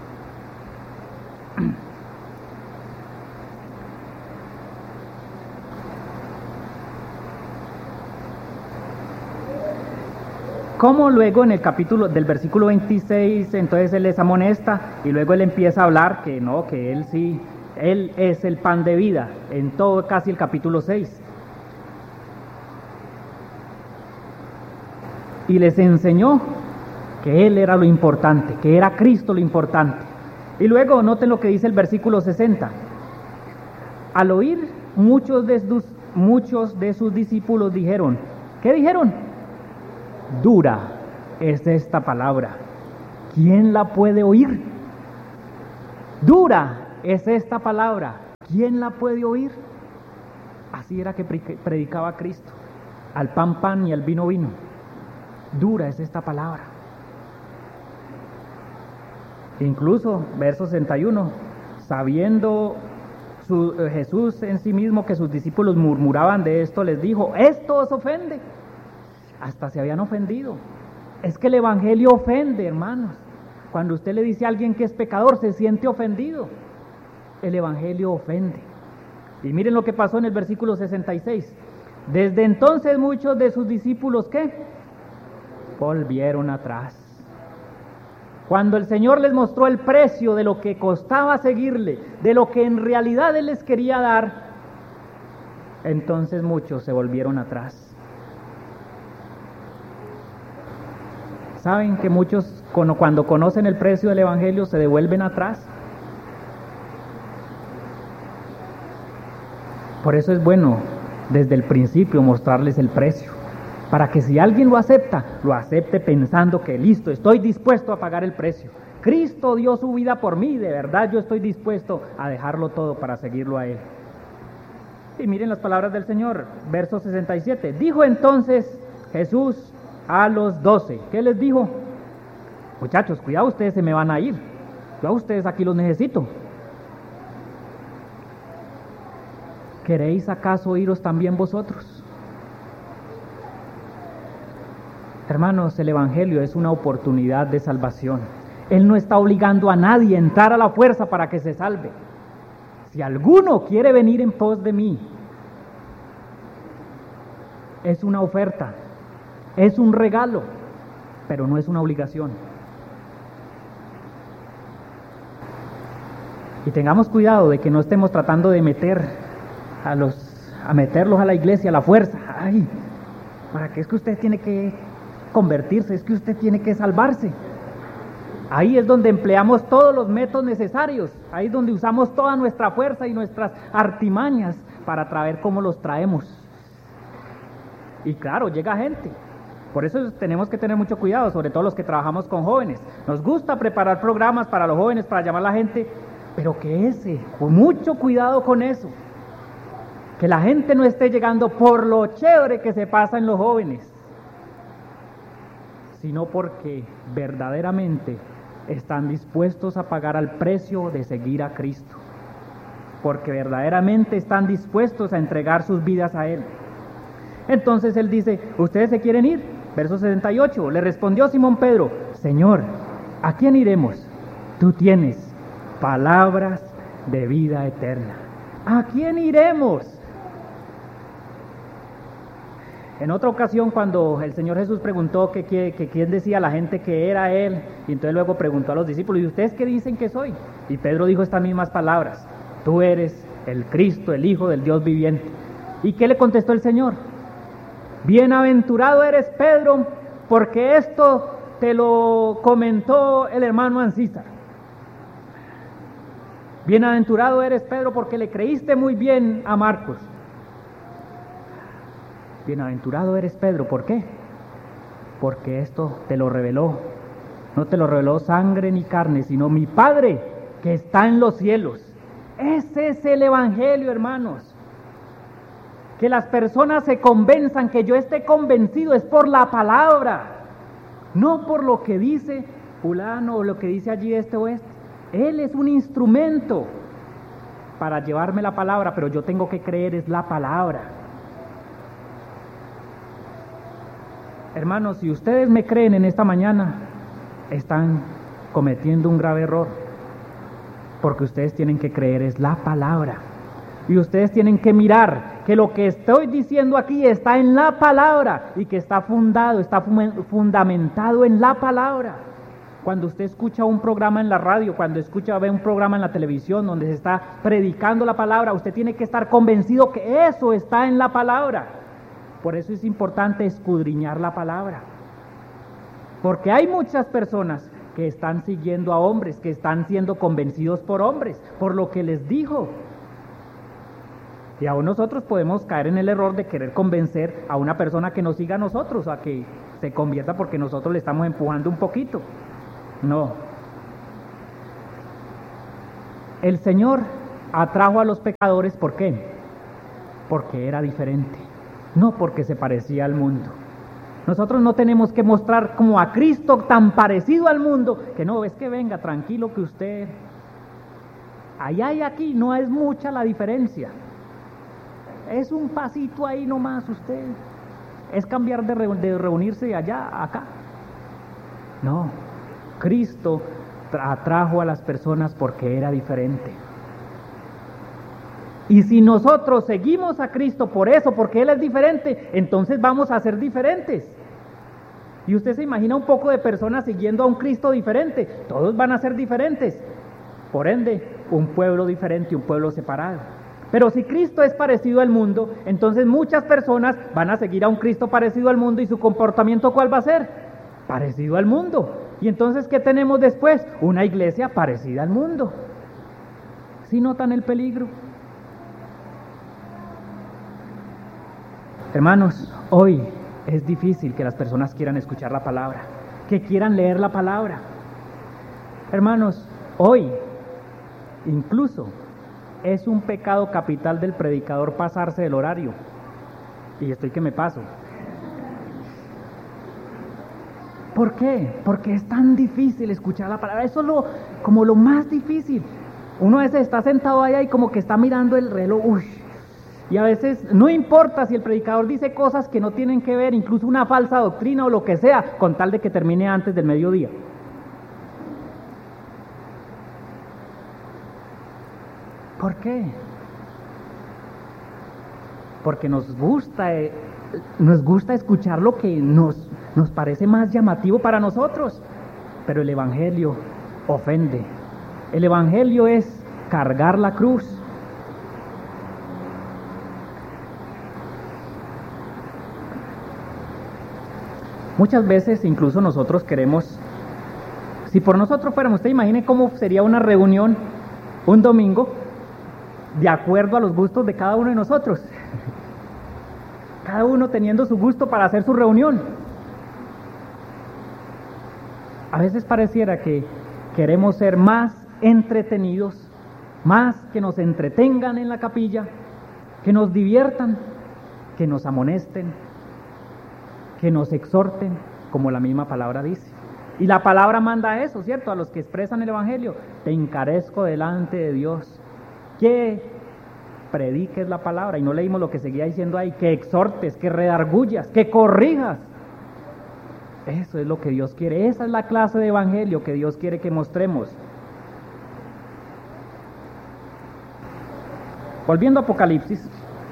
Como luego en el capítulo del versículo veintiséis, entonces Él les amonesta y luego Él empieza a hablar que no, que Él sí, Él es el pan de vida, en todo casi el capítulo seis. Y les enseñó que Él era lo importante, que era Cristo lo importante. Y luego noten lo que dice el versículo sesenta. Al oír, muchos de sus, muchos de sus discípulos dijeron, ¿qué dijeron? Dura es esta palabra, ¿quién la puede oír? Dura es esta palabra, ¿quién la puede oír? Así era que predicaba Cristo. Al pan pan y al vino vino. Dura es esta palabra. Incluso, verso sesenta y uno, sabiendo su, eh, Jesús en sí mismo que sus discípulos murmuraban de esto, les dijo, esto os ofende. Hasta se habían ofendido. Es que el evangelio ofende, hermanos. Cuando usted le dice a alguien que es pecador, se siente ofendido. El evangelio ofende. Y miren lo que pasó en el versículo sesenta y seis. Desde entonces muchos de sus discípulos, ¿qué? Volvieron atrás. Cuando el Señor les mostró el precio de lo que costaba seguirle, de lo que en realidad Él les quería dar, entonces muchos se volvieron atrás. ¿Saben que muchos cuando conocen el precio del evangelio se devuelven atrás? Por eso es bueno desde el principio mostrarles el precio, para que si alguien lo acepta, lo acepte pensando que listo, estoy dispuesto a pagar el precio. Cristo dio su vida por mí, de verdad yo estoy dispuesto a dejarlo todo para seguirlo a Él. Y miren las palabras del Señor, verso sesenta y siete. Dijo entonces Jesús a los doce, ¿qué les dijo? Muchachos, cuidado, ustedes se me van a ir, yo a ustedes aquí los necesito. ¿Queréis acaso iros también vosotros? Hermanos, el evangelio es una oportunidad de salvación. Él no está obligando a nadie a entrar a la fuerza para que se salve. Si alguno quiere venir en pos de mí, es una oferta, es un regalo, pero no es una obligación. Y tengamos cuidado de que no estemos tratando de meter a los, a meterlos a la iglesia a la fuerza. Ay, ¿para qué es que usted tiene que convertirse? Es que usted tiene que salvarse. Ahí es donde empleamos todos los métodos necesarios. Ahí es donde usamos toda nuestra fuerza y nuestras artimañas para traer cómo los traemos. Y claro, llega gente. Por eso tenemos que tener mucho cuidado, sobre todo los que trabajamos con jóvenes. Nos gusta preparar programas para los jóvenes, para llamar a la gente, pero que ese, con mucho cuidado con eso. Que la gente no esté llegando por lo chévere que se pasa en los jóvenes, sino porque verdaderamente están dispuestos a pagar al precio de seguir a Cristo, porque verdaderamente están dispuestos a entregar sus vidas a Él. Entonces Él dice, ¿ustedes se quieren ir? Verso sesenta y ocho, le respondió Simón Pedro, Señor, ¿a quién iremos? Tú tienes palabras de vida eterna. ¿A quién iremos? En otra ocasión, cuando el Señor Jesús preguntó que, que, que quién decía la gente que era Él, y entonces luego preguntó a los discípulos, ¿y ustedes qué dicen que soy? Y Pedro dijo estas mismas palabras, tú eres el Cristo, el Hijo del Dios viviente. ¿Y qué le contestó el Señor? Bienaventurado eres Pedro, porque esto te lo comentó el hermano Ancísar. Bienaventurado eres Pedro, porque le creíste muy bien a Marcos. Bienaventurado eres Pedro, ¿por qué? Porque esto te lo reveló, no te lo reveló sangre ni carne, sino mi Padre que está en los cielos. Ese es el evangelio, hermanos. Que las personas se convenzan, que yo esté convencido es por la palabra, no por lo que dice fulano o lo que dice allí este o este. Él es un instrumento para llevarme la palabra, pero yo tengo que creer es la palabra. Hermanos, si ustedes me creen en esta mañana, están cometiendo un grave error, porque ustedes tienen que creer es la palabra, y ustedes tienen que mirar que lo que estoy diciendo aquí está en la palabra, y que está fundado, está fundamentado en la palabra. Cuando usted escucha un programa en la radio, cuando escucha, ve un programa en la televisión donde se está predicando la palabra, usted tiene que estar convencido que eso está en la palabra. Por eso es importante escudriñar la palabra, porque hay muchas personas que están siguiendo a hombres, que están siendo convencidos por hombres, por lo que les dijo. Y aún nosotros podemos caer en el error de querer convencer a una persona que nos siga a nosotros, a que se convierta porque nosotros le estamos empujando un poquito. No. el Señor atrajo a los pecadores, ¿por qué? Porque era diferente, no porque se parecía al mundo. Nosotros no tenemos que mostrar como a Cristo tan parecido al mundo, que no, es que venga, tranquilo que usted, allá y aquí no es mucha la diferencia, es un pasito ahí nomás usted, es cambiar de, reu- de reunirse de allá a acá. No, Cristo atrajo a las personas porque era diferente. Y si nosotros seguimos a Cristo por eso, porque Él es diferente, entonces vamos a ser diferentes. Y usted se imagina un poco de personas siguiendo a un Cristo diferente, todos van a ser diferentes. Por ende, un pueblo diferente, un pueblo separado. Pero si Cristo es parecido al mundo, entonces muchas personas van a seguir a un Cristo parecido al mundo, y su comportamiento ¿cuál va a ser? Parecido al mundo. Y entonces, ¿qué tenemos después? Una iglesia parecida al mundo. ¿Sí notan el peligro? Hermanos, hoy es difícil que las personas quieran escuchar la palabra, que quieran leer la palabra. Hermanos, hoy incluso es un pecado capital del predicador pasarse del horario. Y estoy que me paso. ¿Por qué? Porque es tan difícil escuchar la palabra. Eso es lo, como lo más difícil. Uno a veces está sentado allá y como que está mirando el reloj. Uy. Y a veces no importa si el predicador dice cosas que no tienen que ver, incluso una falsa doctrina o lo que sea, con tal de que termine antes del mediodía. ¿Por qué? Porque nos gusta, eh, nos gusta escuchar lo que nos, nos parece más llamativo para nosotros. Pero el Evangelio ofende. El Evangelio es cargar la cruz. Muchas veces incluso nosotros queremos, si por nosotros fuéramos, usted imagine cómo sería una reunión un domingo de acuerdo a los gustos de cada uno de nosotros, cada uno teniendo su gusto para hacer su reunión. A veces pareciera que queremos ser más entretenidos, más que nos entretengan en la capilla, que nos diviertan, que nos amonesten, que nos exhorten, como la misma palabra dice. Y la palabra manda eso, ¿cierto? A los que expresan el Evangelio: te encarezco delante de Dios, que prediques la palabra. Y no leímos lo que seguía diciendo ahí: que exhortes, que redargullas, que corrijas. Eso es lo que Dios quiere, esa es la clase de Evangelio que Dios quiere que mostremos. Volviendo a Apocalipsis.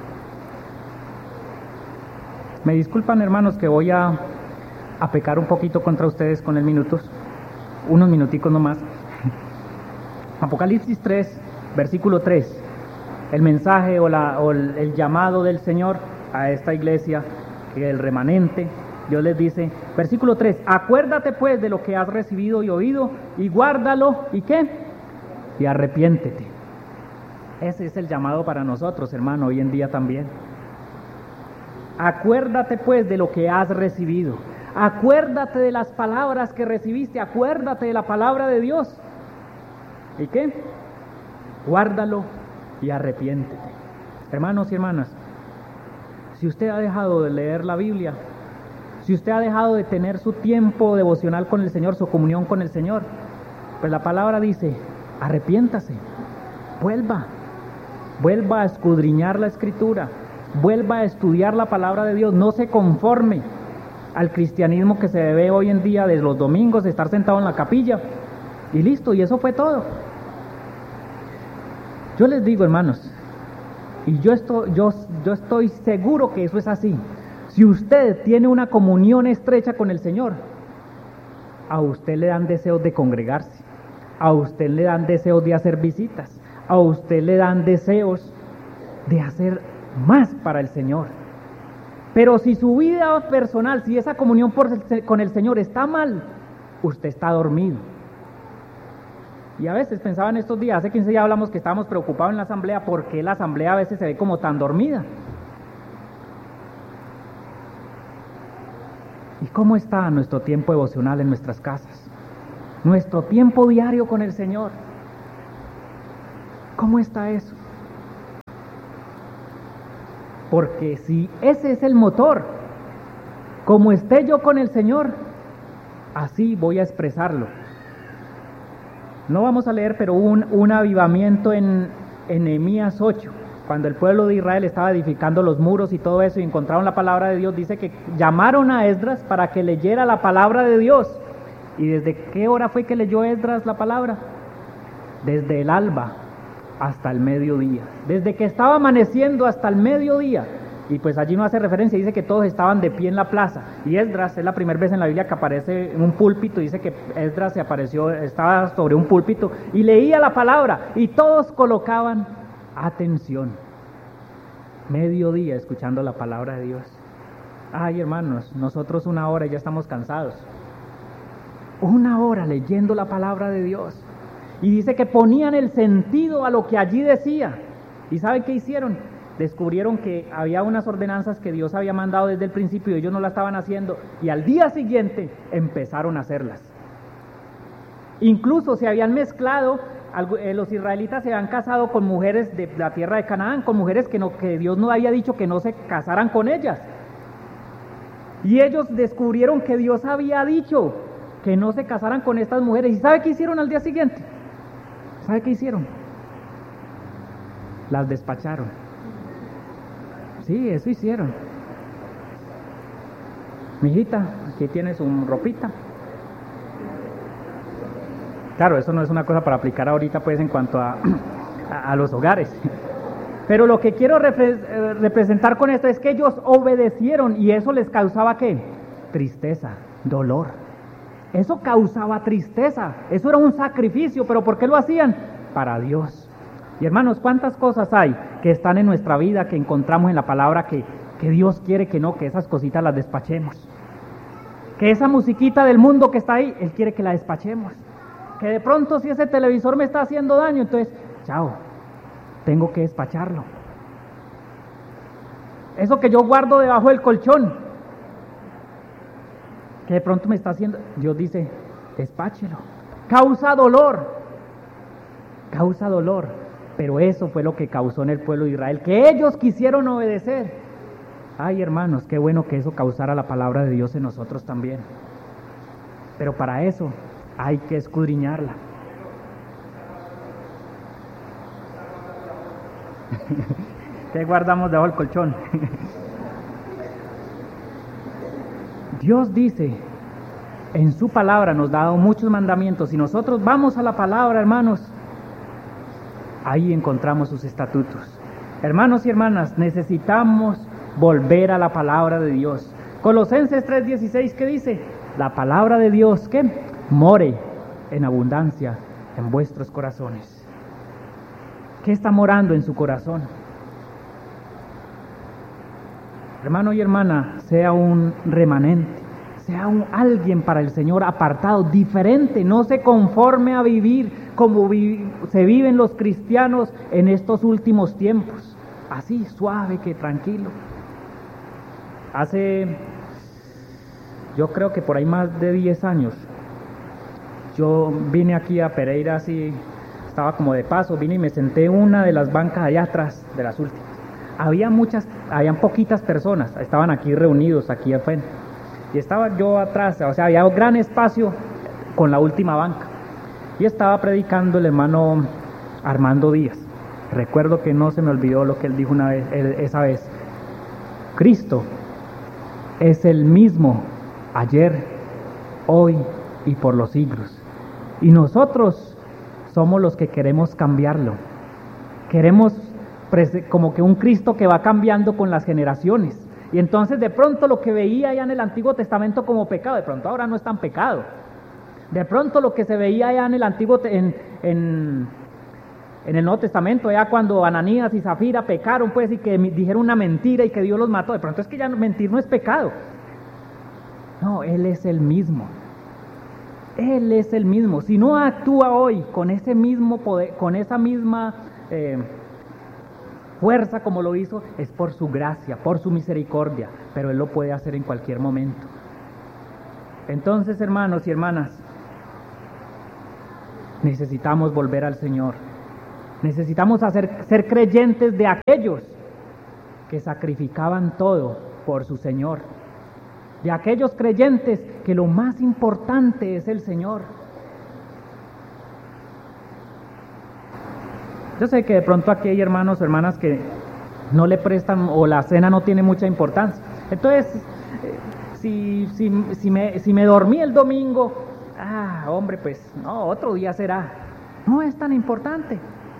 Me disculpan, hermanos, que voy a, a pecar un poquito contra ustedes con el minutos, unos minuticos nomás. Apocalipsis tres, versículo tres, el mensaje o, la, o el, el llamado del Señor a esta iglesia, que el remanente. Dios les dice, versículo tres, acuérdate pues de lo que has recibido y oído, y guárdalo, ¿y qué? Y arrepiéntete. Ese es el llamado para nosotros, hermano, hoy en día también. Acuérdate pues de lo que has recibido, acuérdate de las palabras que recibiste, acuérdate de la palabra de Dios. ¿Y qué? Guárdalo y arrepiéntete. Hermanos y hermanas, si usted ha dejado de leer la Biblia, si usted ha dejado de tener su tiempo devocional con el Señor, su comunión con el Señor, pues la palabra dice, arrepiéntase, vuelva, vuelva a escudriñar la Escritura, vuelva a estudiar la palabra de Dios, no se conforme al cristianismo que se ve hoy en día de los domingos, de estar sentado en la capilla y listo, y eso fue todo. Yo les digo, hermanos, y yo estoy, yo, yo estoy seguro que eso es así. Si usted tiene una comunión estrecha con el Señor, a usted le dan deseos de congregarse, a usted le dan deseos de hacer visitas, a usted le dan deseos de hacer más para el Señor. Pero si su vida personal, si esa comunión por el, con el Señor está mal, usted está dormido. Y a veces pensaba en estos días, hace quince días hablamos que estábamos preocupados en la asamblea, porque la asamblea a veces se ve como tan dormida. ¿Y cómo está nuestro tiempo devocional en nuestras casas? Nuestro tiempo diario con el Señor. ¿Cómo está eso? Porque si ese es el motor, como esté yo con el Señor, así voy a expresarlo. No vamos a leer, pero hubo un, un avivamiento en, en Nehemías ocho, cuando el pueblo de Israel estaba edificando los muros y todo eso, y encontraron la palabra de Dios. Dice que llamaron a Esdras para que leyera la palabra de Dios. ¿Y desde qué hora fue que leyó Esdras la palabra? Desde el alba hasta el mediodía, desde que estaba amaneciendo hasta el mediodía. Y pues allí no hace referencia, dice que todos estaban de pie en la plaza, y Esdras es la primera vez en la Biblia que aparece en un púlpito. Dice que Esdras se apareció, estaba sobre un púlpito y leía la palabra, y todos colocaban atención. Mediodía escuchando la palabra de Dios. Ay, hermanos, nosotros una hora y ya estamos cansados. Una hora leyendo la palabra de Dios. Y dice que ponían el sentido a lo que allí decía. ¿Y saben qué hicieron? Descubrieron que había unas ordenanzas que Dios había mandado desde el principio y ellos no las estaban haciendo, y al día siguiente empezaron a hacerlas. Incluso se habían mezclado, los israelitas se habían casado con mujeres de la tierra de Canaán, con mujeres que, no, que Dios no había dicho que no se casaran con ellas. Y ellos descubrieron que Dios había dicho que no se casaran con estas mujeres. ¿Y sabe qué hicieron al día siguiente? ¿Sabe qué hicieron? Las despacharon. Sí, eso hicieron. Mijita, aquí tienes un ropita. Claro, eso no es una cosa para aplicar ahorita, pues, en cuanto a, a, a los hogares. Pero lo que quiero repre- eh, representar con esto es que ellos obedecieron, y eso les causaba, ¿qué? Tristeza, dolor. Eso causaba tristeza, eso era un sacrificio. ¿Pero por qué lo hacían? Para Dios. Y hermanos, ¿cuántas cosas hay que están en nuestra vida, que encontramos en la palabra, que, que Dios quiere que no, que esas cositas las despachemos? Que esa musiquita del mundo que está ahí, Él quiere que la despachemos. Que de pronto, si ese televisor me está haciendo daño, entonces, chao, tengo que despacharlo. Eso que yo guardo debajo del colchón, que de pronto me está haciendo, Dios dice, despáchelo. Causa dolor, causa dolor. Pero eso fue lo que causó en el pueblo de Israel, que ellos quisieron obedecer. Ay, hermanos, qué bueno que eso causara la palabra de Dios en nosotros también. Pero para eso hay que escudriñarla. ¿Qué guardamos debajo del colchón? Dios dice, en su palabra nos ha dado muchos mandamientos, y nosotros vamos a la palabra, hermanos, ahí encontramos sus estatutos. Hermanos y hermanas, necesitamos volver a la palabra de Dios. Colosenses tres dieciséis, ¿qué dice? La palabra de Dios, ¿qué? More en abundancia en vuestros corazones. ¿Qué está morando en su corazón? Hermano y hermana, sea un remanente, sea un alguien para el Señor, apartado, diferente. No se conforme a vivir como vi- se viven los cristianos en estos últimos tiempos, así suave, que tranquilo. Hace, yo creo que por ahí más de diez años, yo vine aquí a Pereira, así, estaba como de paso, vine y me senté en una de las bancas allá atrás, de las últimas. Había muchas, habían poquitas personas, estaban aquí reunidos, aquí al frente. Y estaba yo atrás, o sea, había un gran espacio con la última banca. Y estaba predicando el hermano Armando Díaz. Recuerdo que no se me olvidó lo que él dijo una vez, él, esa vez. Cristo es el mismo ayer, hoy y por los siglos. Y nosotros somos los que queremos cambiarlo. Queremos como que un Cristo que va cambiando con las generaciones. Y entonces de pronto lo que veía ya en el Antiguo Testamento como pecado, de pronto ahora no es tan pecado. De pronto lo que se veía ya en el Antiguo, en, en, en el Nuevo Testamento, ya cuando Ananías y Zafira pecaron, pues, y que dijeron una mentira y que Dios los mató, de pronto es que ya mentir no es pecado. No, Él es el mismo. Él es el mismo. Si no actúa hoy con ese mismo poder, con esa misma eh, fuerza como lo hizo, es por su gracia, por su misericordia, pero Él lo puede hacer en cualquier momento. Entonces, hermanos y hermanas, necesitamos volver al Señor. Necesitamos hacer, ser creyentes de aquellos que sacrificaban todo por su Señor, de aquellos creyentes que lo más importante es el Señor. Yo sé que de pronto aquí hay hermanos o hermanas que no le prestan, o la cena no tiene mucha importancia. Entonces, si, si, si, me, si me dormí el domingo, ah, hombre, pues no, otro día será. No es tan importante.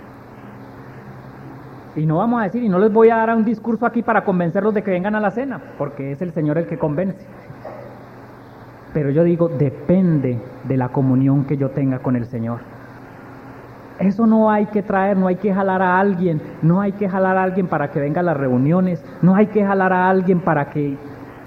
Y no vamos a decir, y no les voy a dar un discurso aquí para convencerlos de que vengan a la cena, porque es el Señor el que convence. Pero yo digo, depende de la comunión que yo tenga con el Señor. Eso no hay que traer, no hay que jalar a alguien, no hay que jalar a alguien para que venga a las reuniones, no hay que jalar a alguien para que,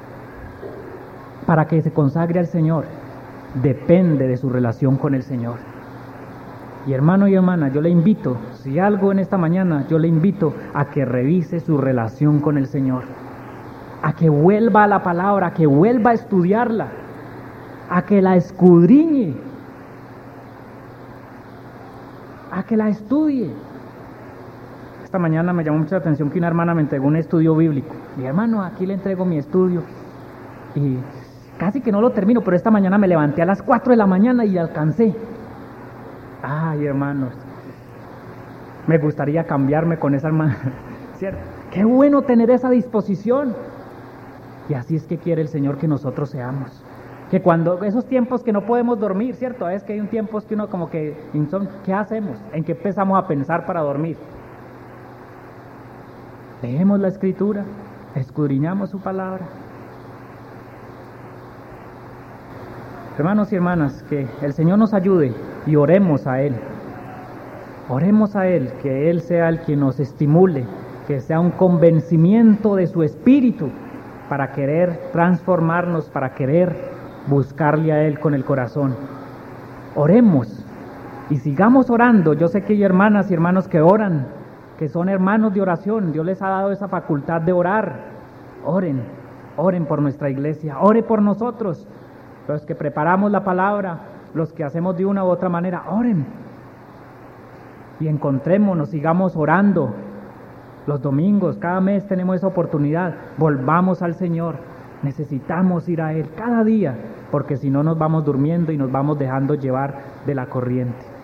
para que se consagre al Señor. Depende de su relación con el Señor. Y hermano y hermana, yo le invito, si algo en esta mañana, yo le invito a que revise su relación con el Señor, a que vuelva a la palabra, a que vuelva a estudiarla, a que la escudriñe, a que la estudie. Esta mañana me llamó mucha atención que una hermana me entregó un estudio bíblico. Mi hermano, aquí le entrego mi estudio. Y casi que no lo termino, pero esta mañana me levanté a las cuatro de la mañana y alcancé. Ay, hermanos, me gustaría cambiarme con esa hermana, ¿cierto? Qué bueno tener esa disposición. Y así es que quiere el Señor que nosotros seamos. Que cuando esos tiempos que no podemos dormir, ¿cierto? Es que hay un tiempos que uno como que, ¿qué hacemos? ¿En qué empezamos a pensar para dormir? Leemos la Escritura, escudriñamos su palabra. Hermanos y hermanas, que el Señor nos ayude y oremos a Él. Oremos a Él, que Él sea el que nos estimule, que sea un convencimiento de su espíritu para querer transformarnos, para querer buscarle a Él con el corazón. Oremos y sigamos orando. Yo sé que hay hermanas y hermanos que oran, que son hermanos de oración. Dios les ha dado esa facultad de orar. Oren, oren por nuestra iglesia, ore por nosotros. Los que preparamos la palabra, los que hacemos de una u otra manera, oren. Y encontrémonos, sigamos orando. Los domingos, cada mes tenemos esa oportunidad. Volvamos al Señor. Necesitamos ir a Él cada día, porque si no nos vamos durmiendo y nos vamos dejando llevar de la corriente.